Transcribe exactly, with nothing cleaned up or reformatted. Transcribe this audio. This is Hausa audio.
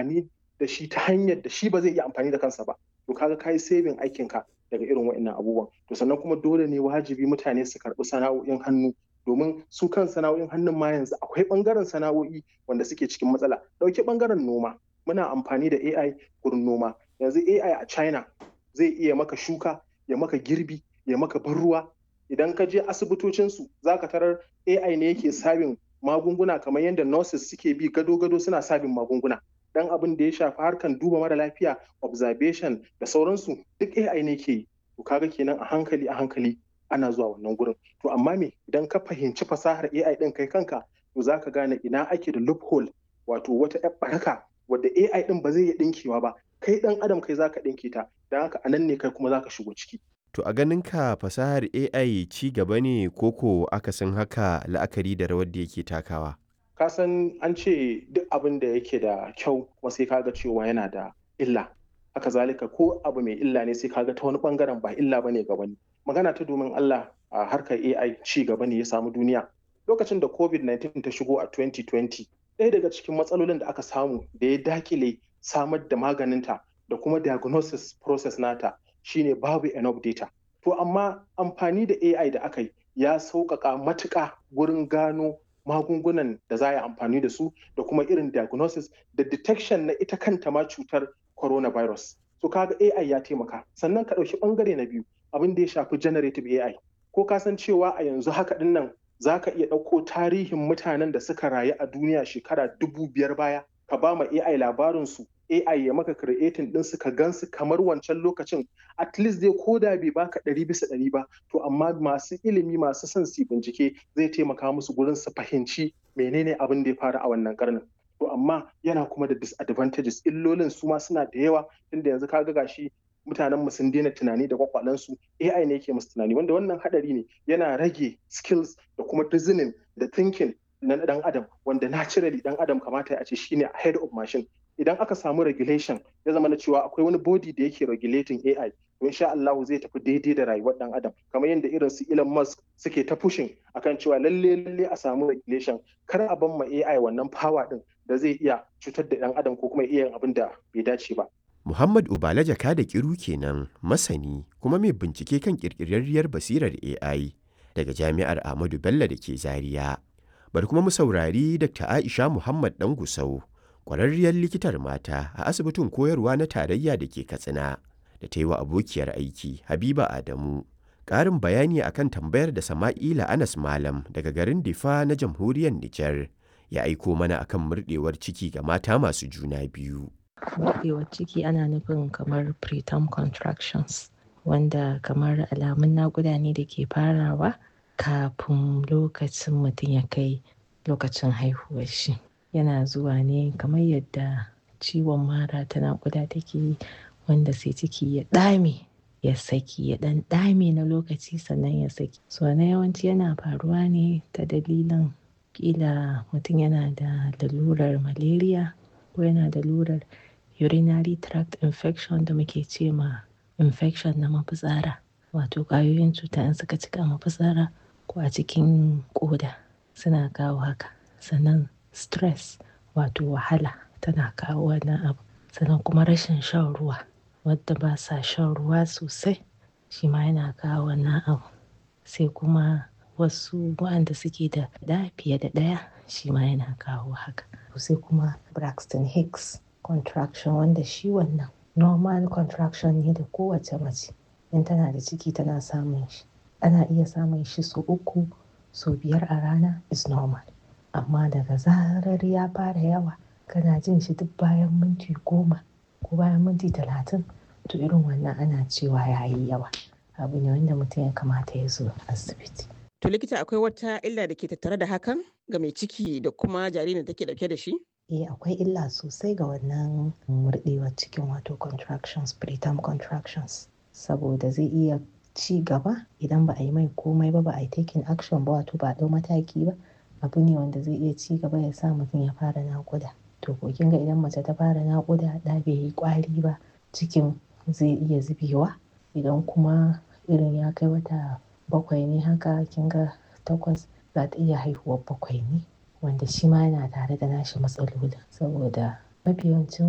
amfani da shi ta hanyar da shi ba zai iya amfani da kansa ba, to kaga kai saving aikinka daga irin waɗannan abubuwan. To sannan kuma dole ne wajibi mutane su karɓi sana'o'in hannu, domin su kan sana'o'in hannun ma yanzu akwai ɓangaren sana'o'i wanda suke cikin matsala. Ɗauki ɓangaren noma, muna amfani da A I gurin noma. Yanzu A I a China zai iya maka shuka, ya maka girbi, ya maka ban ruwa. Idan ka je asibitocinsu za ka tarar A I ne yake sabin magunguna kamar yadda nurses suke bi gado-gado suna sabin magunguna. Dan abin da ya shafi harkan duba mara lafiya, observation da sauransu duk A I ne ke yi. To kaga kenan a hankali a hankali ana zuwa wannan gurin. To amma me idan ka fahimci fasahar A I ɗin kai kanka, to za ka gane ina ake da loophole, wato wata ƴar baraka wadda A I ɗin ba zai iya ɗinkewa ba. Kai ɗan adam kai za ka ɗinke ta, don haka a nan ne kai kuma za ka shigo ciki. To a ganinka fasahar A I ci gaba ne ko ko akasin haka la'akari da rawar da yake takawa? Ka san an ce duk abin da yake da kyau kuma sai kaga cewa yana da illa. Haka zalika ko abu mai illa ne sai kaga ta wani bangaren ba illa bane ga wani. Magana ta domin Allah, a harkar A I ci gaba ne ya samu duniya. Lokacin da covid nineteen ta shigo a twenty twenty, ɗaya daga cikin matsalolin da aka samu da ya dakile samar da maganinta da kuma diagnosis process nata shine babu enough data. To amma amfani da A I da aka yi ya sauƙaƙa matuƙa gurin gano magungunan da za a yi amfani da su da kuma irin diagnosis da detection na ita kanta ma cutar coronavirus. So kaga A I ya taimaka. Sannan ka ɗauki ɓangare na biyu, abin da ya shafi generative A I. Ko ka san cewa a yanzu haka ɗin nan za ka iya ɗauko tarihin mutanen da suka rayu a duniya shekara dubu biyar baya, ka ba ma A I labarinsu, A I ya maka creating ɗinsu ka gansu kamar wancan lokacin, at least dai ko da bai baka ɗari bisa ɗari ba, to amma masu ilimi masu son su bincike zai taimaka musu gurin su fahimci menene abin da ya faru a wannan karnin. To amma yana kuma da disadvantages, illolin su ma suna da yawa, tunda yanzu ka ga gashi mutanen mu sun daina tunani da kwakwalensu, A I ne yake musu tunani, wanda wannan hadari ne, yana rage skills da kuma reasoning da thinking na ɗan adam, wanda naturally ɗan adam kamata ya ce shine head of machine. Idan aka samu regulation ya zama na cewa akwai wani body da yake regulating A I, to insha Allah zai tafi daidai da rayuwar dan adam, kamar yadda irin su Elon Musk suke ta pushing akan cewa lalle lalle a samu regulation, kar a ban ma A I wannan power din da zai iya cutar da dan adam ko kuma iya yin abin da bai dace ba. Muhammad Ubala Jaka da Kiru kenan, masani kuma mai bincike kan kirkirarriyar basirar A I daga Jami'ar Ahmadu Bello da ke Zaria. Bari kuma mu saurari Dakta Aisha Muhammad Dangusau, ƙwararriyar likitar mata a asibitin koyarwa na tarayya da ke Katsina, da ta yi wa abokiyar aiki Habiba Adamu ƙarin bayani akan tambayar da Sama'ila Anas Malam daga garin Difa na jamhuriyar Nijar ya aiko mana akan murɗewar ciki ga mata masu juna biyu. Murɗewar ciki ana nufin kamar preterm contractions, wanda kamar alamun naƙuda ne da ke farawa kafin lokacin mutum ya kai lokacin haihuwar shi. Yana zuwa ne kamar yadda ciwon mara ta naƙuda take yi, wanda sai ciki ya ɗame ya saki, ya ɗan ɗame na lokaci sannan ya saki. So na yawanci yana faruwa ne ta dalilin ƙila mutum yana da lalurar malaria ko yana da lalurar urinary tract infection da muke ce ma infection na mafitsara, wato ƙwayoyin cuta in suka cika mafitsara ko a cikin ƙoda suna kawo haka. Sannan stress wato wahala tana kawo wannan abu. Sannan kuma rashin shan ruwa, wadda ba sa shan ruwa sosai shi ma yana kawo wannan abu. Sai kuma wasu waɗanda suke da ɗa fiye da ɗaya shi ma yana kawo haka. Sai kuma Braxton Hicks contraction, wanda shi wannan normal contraction ne da kowace mace in tana da ciki tana samun shi. Ana iya samun shi sau uku sau biyar a rana is normal, amma daga zarar ya fara yawa kana jin shi duk bayan minti goma ko bayan minti talatin, to irin wannan ana cewa ya yi yawa, abu ne wanda mutum ya kamata ya zo asibiti. To likita, akwai wata illa da ke tattare da hakan ga mai ciki da kuma jaririn da take dauke da shi? Eh, akwai illa sosai ga wannan murɗewar cikin, wato contractions, preterm contractions, saboda zai iya ci gaba idan ba a yi mai komai ba, ba a yi taking action ba, wato ba a ɗau mataki ba. Abu ne wanda zai iya ci gaba ya sa mutum ya fara naƙuda. To ko kin ga idan mace ta fara naƙuda ɗa bai yi ƙwari ba, cikin zai iya zubewa. Idan kuma irin ya kai wata bakwai ne haka, kin ga takwas, za ta iya haihuwar bakwai ne, wanda shi ma yana tare da nashi matsalolin, saboda mafi yawancin